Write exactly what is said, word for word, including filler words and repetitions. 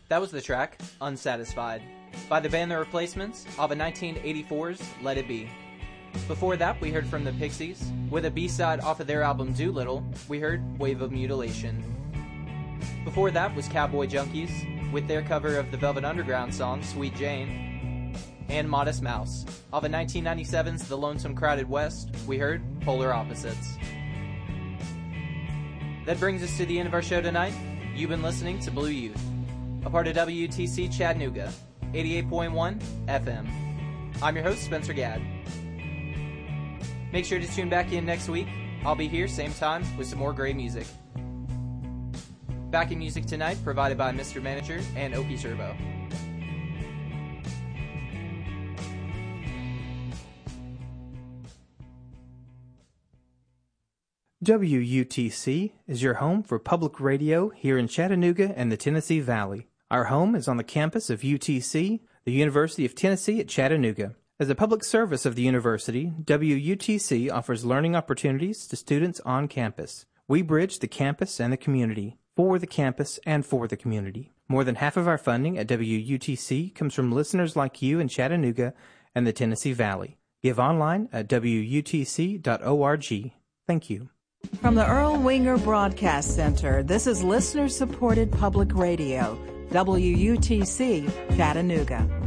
That was the track, Unsatisfied, by the band The Replacements off of nineteen eighty-four's Let It Be. Before that, we heard from the Pixies. With a B-side off of their album Doolittle, we heard Wave of Mutilation. Before that was Cowboy Junkies, with their cover of the Velvet Underground song Sweet Jane. And Modest Mouse. Off of nineteen ninety-seven's The Lonesome Crowded West, we heard Polar Opposites. That brings us to the end of our show tonight. You've been listening to Blue Youth, a part of W U T C Chattanooga, eighty-eight point one F M. I'm your host, Spencer Gadd. Make sure to tune back in next week. I'll be here same time with some more great music. Backing music tonight provided by Mister Manager and Okie Turbo. W U T C is your home for public radio here in Chattanooga and the Tennessee Valley. Our home is on the campus of U T C, the University of Tennessee at Chattanooga. As a public service of the university, W U T C offers learning opportunities to students on campus. We bridge the campus and the community, for the campus and for the community. More than half of our funding at W U T C comes from listeners like you in Chattanooga and the Tennessee Valley. Give online at W U T C dot org. Thank you. From the Earl Winger Broadcast Center, this is listener-supported public radio, W U T C Chattanooga.